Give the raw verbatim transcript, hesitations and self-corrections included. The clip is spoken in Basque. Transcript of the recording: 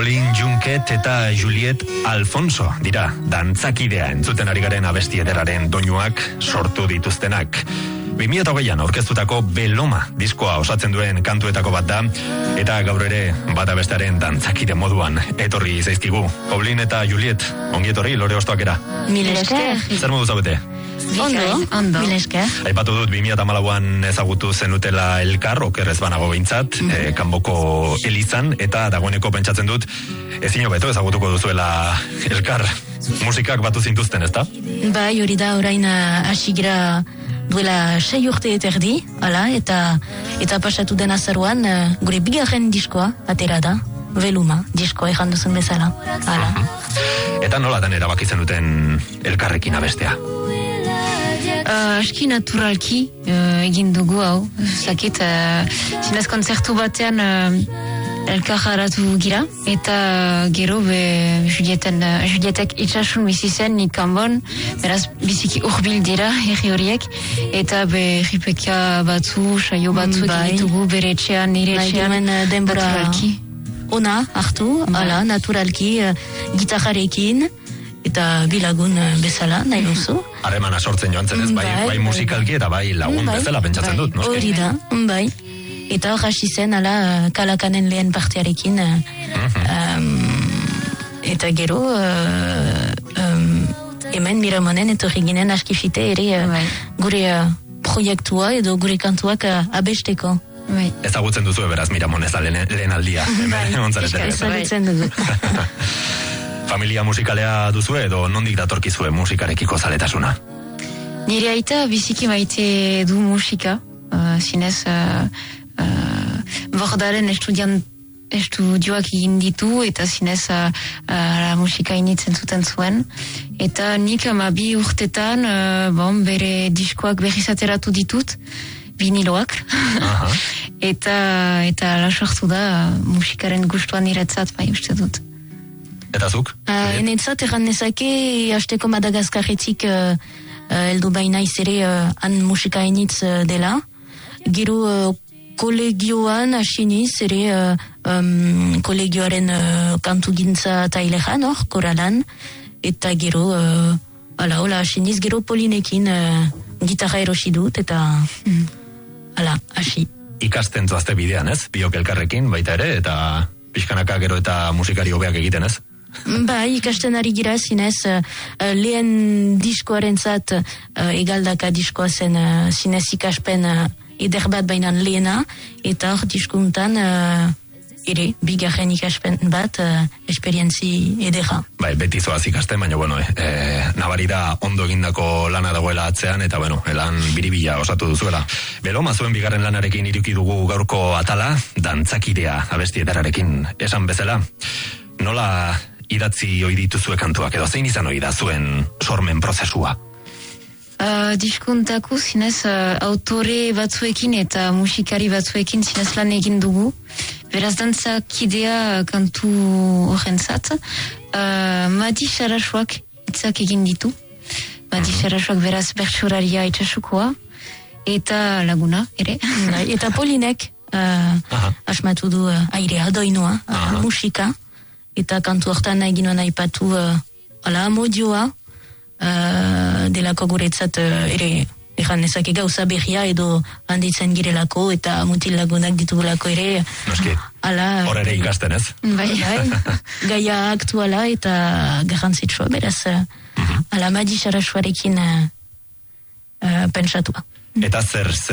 Pauline Junquet eta Juliet Alfonso dira dantzakidea entzuten ari garen abesti ederaren doinuak sortu dituztenak. bi mila hogeian aurkeztutako Beloma diskoa osatzen duen kantuetako bat da, eta gaur ere bata bestearen dantzakide moduan etorri zaizkigu. Pauline eta Juliet, ongi etorri Lore Ostoakera. Mil esker. Zer modu zaudete? Ondo, ondo. Mil esker. Aipatu dut bi mila hamalauan ezagutu zenutela elkar, okerrez banago behintzat, mm. eh, kanboko elizan, eta dagoeneko pentsatzen dut ezin hobeto ezagutuko duzuela elkar. Musikak batu zintuzten, ezta? Bai, hori da orain hasi gira duela sei urte eterdi, ala, eta eta pasatu den azaruan gure bigarren diskoa atera da, Beloma diskoa ejan duzun bezala, ala. Uh-huh. Eta nolatan erabaki zenuten elkarrekin abestea? Uh, aski naturalki uh, egin dugu hau, zakit, uh, zinez konzertu batean uh, elkar haratu gira, eta gero be Julieten, uh, Julietek itxasun bizi zen nik kanbon, beraz biziki urbil dira herri horiek, eta be ripeka batzu, saio batzu bai. ditugu bere etxean, nire etxean, bai, denbora naturalki. Ona hartu, bai. Ala, naturalki, uh, gitarrarekin, eta bilagun bezala, nahi duzu. Harremana sortzen joan zenez, bai, bai, bai musikalki eta bai lagun bai, bezala pentsatzen bai, dut, noski? Hori da, bai. Eta hor hasi zen, ala, Kalakanen lehen partearekin, uh-huh. um, eta gero, uh, um, hemen Miramonen etorri ginen askifite ere uh, bai. gure uh, proiektua edo gure kantuak uh, abesteko. Bai. Ezagutzen duzu beraz Miramonez lehen, lehen aldia. Bai, ezagutzen duzu. Familia musikalea duzu edo nondik datorkizue musikarekiko zaletasuna? Nire aita biziki maite du musika, uh, zinez uh, uh, bordaren estudian, estudioak egin ditu eta zinez uh, uh, musika initzen zuten zuen. Eta nik amabi urtetan uh, bon, bere diskoak berriz ateratu ditut, viniloak. Uh-huh. eta eta lasartu da musikaren gustuan niretzat, bai uste dut. Eta zuk? Uh, enetzat erran nezake, hasteko Madagaskarretik uh, uh, eldu baina izere uh, han musika enitz uh, dela. Gero uh, kolegioan asiniz ere uh, um, kolegioaren uh, kantu gintza taileran hor, koralan. Eta gero, uh, ala, hola asiniz, gero Polinekin uh, gitarra erosi dut, eta mm. ala, hasi. Ikasten zoazte bidean, ez? Biok elkarrekin, baita ere, eta pixkanaka gero eta musikari hobeak egiten, ez? Bai, ikasten ari gira zinez, uh, lehen diskoaren zat, uh, egaldaka diskoa zen uh, zinez ikaspen uh, eder bat bainan lehena, eta hor diskuntan uh, ere, bigarren ikaspen bat, uh, esperientzi edera. Bai, beti zoaz ikasten, baina bueno, eh, nabari da ondo egindako lana dagoela atzean, eta bueno, lan biribila osatu duzuela. Beloma zuen bigarren lanarekin iruki dugu gaurko atala, dantzakidea abesti ederarekin esan bezala. Nola idatzi ohi dituzue kantuak, edo zein izan ohi da zuen sormen prozesua? Uh, diskuntako zinez uh, autore batzuekin eta musikari batzuekin zinez lan egin dugu. Beraz dantzakidea kantu horrentzat. Uh, Madi Sarasuak itzak egin ditu. Madi mm-hmm. Sarasuak beraz bertsuraria itxasukoa. Eta laguna, ere. Eta Polinek uh, asmatu du uh, airea, doinua, uh, musika. Eta kantu hortan nahi ginoan aipatu uh, ala amodioa uh, delako guretzat uh, ere egan ezake gauza berria edo handitzen girelako eta mutil lagunak ditugulako ere. Noski, hor ere ikasten ez? Bai, bai, gaia aktuala eta garrantzitsua beraz uh, uh-huh. ala Madi Sarasuarekin uh, uh, pentsatua. Eta zer, zer